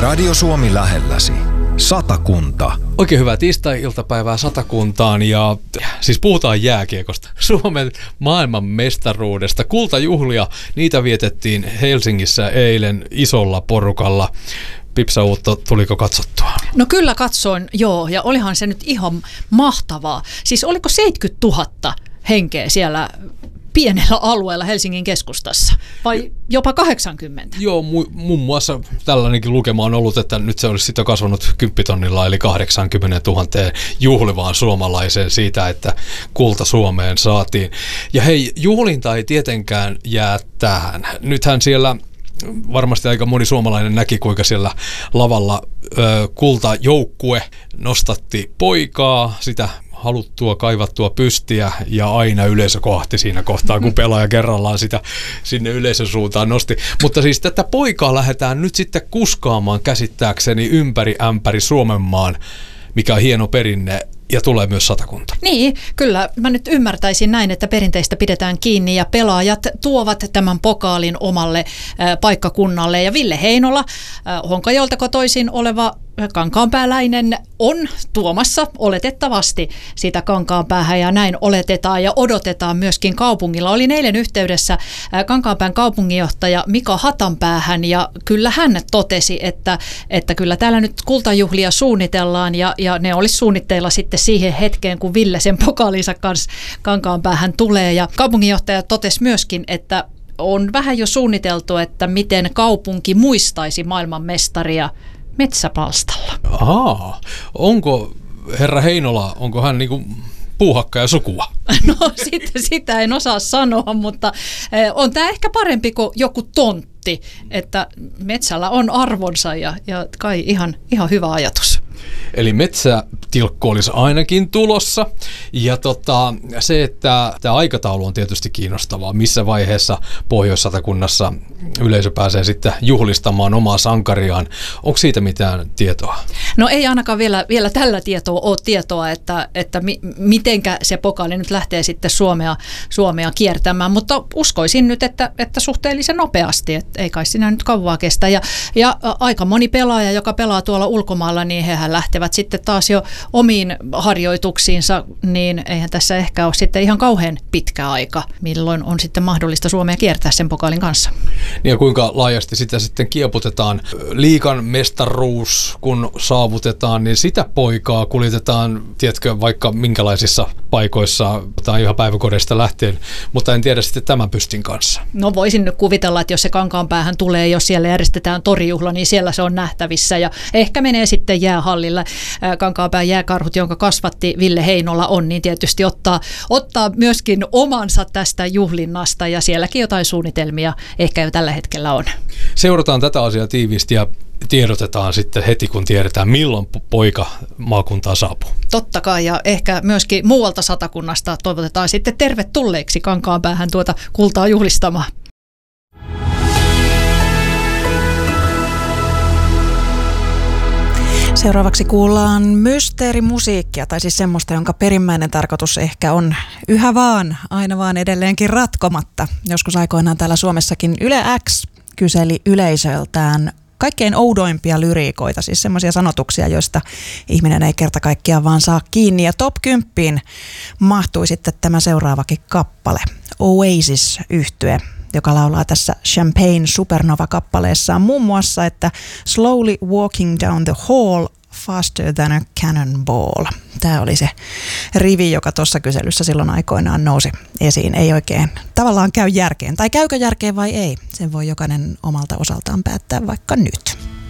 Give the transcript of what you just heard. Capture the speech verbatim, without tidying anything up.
Radio Suomi lähelläsi. Satakunta. Oikein hyvää tiistai-iltapäivää Satakuntaan ja siis puhutaan jääkiekosta. Suomen maailmanmestaruudesta. Kultajuhlia, niitä vietettiin Helsingissä eilen isolla porukalla. Pipsa Uutto, tuliko katsottua? No kyllä katsoin, joo, ja olihan se nyt ihan mahtavaa. Siis oliko seitsemänkymmentätuhatta henkeä siellä pienellä alueella Helsingin keskustassa, vai jopa kahdeksankymmentä? Joo, mu- muun muassa tällainenkin lukema on ollut, että nyt se olisi sitten kasvanut kymppitonnilla, eli kahdeksankymmentätuhatta juhlivaan suomalaiseen siitä, että kulta Suomeen saatiin. Ja hei, juhlinta ei tietenkään jää tähän. Nythän siellä varmasti aika moni suomalainen näki, kuinka siellä lavalla ö, kultajoukkue nostatti poikaa, sitä haluttua, kaivattua pystiä, ja aina yleisö kohti siinä kohtaa, kun pelaaja kerrallaan sitä sinne yleisön suuntaan nosti. Mutta siis tätä poikaa lähdetään nyt sitten kuskaamaan käsittääkseni ympäri ämpäri Suomenmaan, mikä on hieno perinne, ja tulee myös Satakunta. Niin, kyllä. Mä nyt ymmärtäisin näin, että perinteistä pidetään kiinni ja pelaajat tuovat tämän pokaalin omalle äh, paikkakunnalle. Ja Ville Heinola, äh, Honkajoelta kotoisin oleva kankaanpääläinen, on tuomassa oletettavasti sitä Kankaanpäähän, ja näin oletetaan ja odotetaan myöskin kaupungilla. Olin eilen yhteydessä äh, Kankaanpään kaupunginjohtaja Mika Hatanpäähän, ja kyllä hän totesi, että, että kyllä täällä nyt kultajuhlia suunnitellaan, ja, ja ne olisi suunnitteilla sitten siihen hetkeen, kun Ville sen pokaalinsa kanssa Kankaanpäähän tulee. Ja kaupunginjohtaja totesi myöskin, että on vähän jo suunniteltu, että miten kaupunki muistaisi maailmanmestaria metsäpalstalla. Ahaa, onko herra Heinola, onko hän niinku puuhakka ja sukua? No sitä, sitä en osaa sanoa, mutta on tämä ehkä parempi kuin joku tontti, että metsällä on arvonsa ja, ja kai ihan, ihan hyvä ajatus. Eli metsätilkku olisi ainakin tulossa, ja tota, se, että tämä aikataulu on tietysti kiinnostavaa, missä vaiheessa Pohjois-Satakunnassa yleisö pääsee sitten juhlistamaan omaa sankariaan. Onko siitä mitään tietoa? No ei ainakaan vielä, vielä tällä tietoa ole tietoa, että, että mi, mitenkä se pokaali nyt lähtee sitten Suomea, Suomea kiertämään, mutta uskoisin nyt, että, että suhteellisen nopeasti, että ei kai siinä nyt kauaa kestä. Ja, ja aika moni pelaaja, joka pelaa tuolla ulkomailla, niin hehän lähtevät sitten taas jo omiin harjoituksiinsa, niin eihän tässä ehkä ole sitten ihan kauhean pitkä aika, milloin on sitten mahdollista Suomea kiertää sen pokaalin kanssa. Niin ja kuinka laajasti sitä sitten kieputetaan? Liigan mestaruus, kun saavutetaan, niin sitä poikaa kuljetetaan, tiedätkö, vaikka minkälaisissa paikoissa tai ihan päiväkodeista lähtien, mutta en tiedä sitten tämän pystin kanssa. No voisin nyt kuvitella, että jos se Kankaanpäähän tulee, jos siellä järjestetään torijuhla, niin siellä se on nähtävissä ja ehkä menee sitten jäähallilla. Kankaanpään jääkarhut, jonka kasvatti Ville Heinola on, niin tietysti ottaa, ottaa myöskin omansa tästä juhlinnasta, ja sielläkin jotain suunnitelmia ehkä jo tällä hetkellä on. Seurataan tätä asiaa tiiviisti ja tiedotetaan sitten heti, kun tiedetään, milloin poika maakuntaan saapuu. Totta kai, ja ehkä myöskin muualta Satakunnasta toivotetaan sitten tervetulleeksi Kankaanpäähän tuota kultaa juhlistamaan. Seuraavaksi kuullaan mysteerimusiikkia, tai siis semmoista, jonka perimmäinen tarkoitus ehkä on yhä vaan, aina vaan edelleenkin ratkomatta. Joskus aikoinaan täällä Suomessakin Yle X kyseli yleisöltään kaikkein oudoimpia lyriikoita, siis semmoisia sanotuksia, joista ihminen ei kerta kaikkiaan vaan saa kiinni. Ja top kymppiin mahtui sitten tämä seuraavakin kappale, Oasis-yhtye, joka laulaa tässä Champagne Supernova-kappaleessaan muun muassa, että slowly walking down the hall faster than a cannonball. Tämä oli se rivi, joka tuossa kyselyssä silloin aikoinaan nousi esiin. Ei oikein tavallaan käy järkeen. Tai käykö järkeen vai ei? Sen voi jokainen omalta osaltaan päättää vaikka nyt.